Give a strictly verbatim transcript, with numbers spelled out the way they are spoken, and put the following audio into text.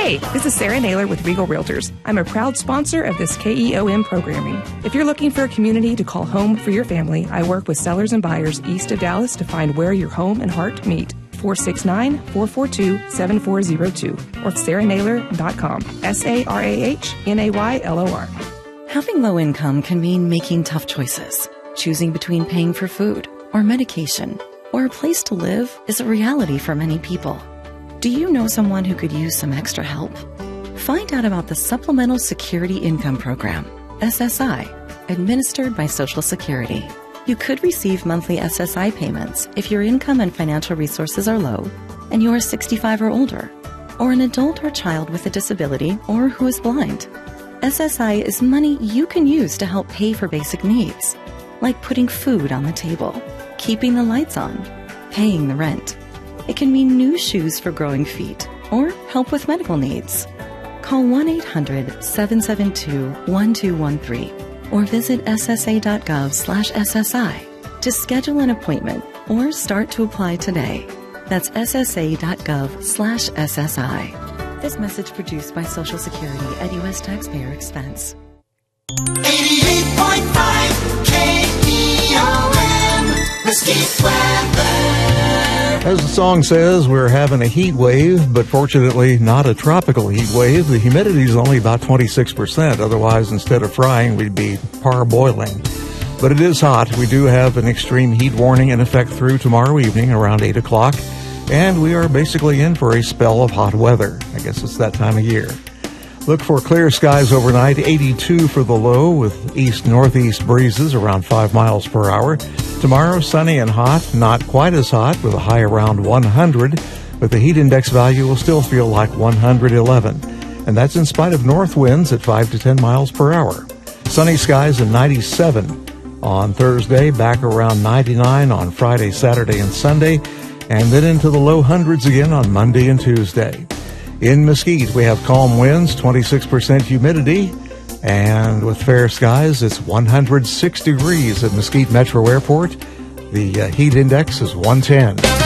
Hey, this is Sarah Naylor with Regal Realtors. I'm a proud sponsor of this K E O M programming. If you're looking for a community to call home for your family, I work with sellers and buyers east of Dallas to find where your home and heart meet. four six nine, four four two, seven four zero two or sarah naylor dot com. S A R A H N A Y L O R. Having low income can mean making tough choices. Choosing between paying for food or medication or a place to live is a reality for many people. Do you know someone who could use some extra help? Find out about the Supplemental Security Income Program, S S I, administered by Social Security. You could receive monthly S S I payments if your income and financial resources are low and you are sixty-five or older, or an adult or child with a disability or who is blind. S S I is money you can use to help pay for basic needs, like putting food on the table, keeping the lights on, paying the rent. It can mean new shoes for growing feet or help with medical needs. Call one eight hundred, seven seven two, one two one three or visit ssa.gov slash SSI to schedule an appointment or start to apply today. That's ssa.gov slash SSI. This message produced by Social Security at U S taxpayer expense. eighty-eight point five K E O M, Mesquite weather. As the song says, we're having a heat wave, but fortunately not a tropical heat wave. The humidity is only about twenty-six percent. Otherwise, instead of frying, we'd be parboiling. But it is hot. We do have an extreme heat warning in effect through tomorrow evening around eight o'clock. And we are basically in for a spell of hot weather. I guess it's that time of year. Look for clear skies overnight, eighty-two for the low with east-northeast breezes around five miles per hour. Tomorrow, sunny and hot, not quite as hot with a high around one hundred, but the heat index value will still feel like one hundred eleven. And that's in spite of north winds at five to ten miles per hour. Sunny skies at ninety-seven on Thursday, back around ninety-nine on Friday, Saturday, and Sunday, and then into the low hundreds again on Monday and Tuesday. In Mesquite, we have calm winds, twenty-six percent humidity, and with fair skies, it's one hundred six degrees at Mesquite Metro Airport. The uh, heat index is one ten.